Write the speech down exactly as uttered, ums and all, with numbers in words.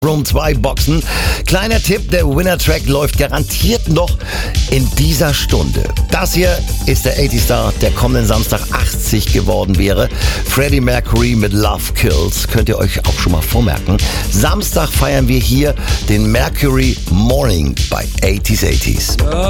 Room zwei Boxen. Kleiner Tipp, der Winner-Track läuft garantiert noch in dieser Stunde. Das hier ist der achtziger-Star, der kommenden Samstag achtzig geworden wäre. Freddie Mercury mit Love Kills. Könnt ihr euch auch schon mal vormerken. Samstag feiern wir hier den Mercury Morning bei achtziger achtziger.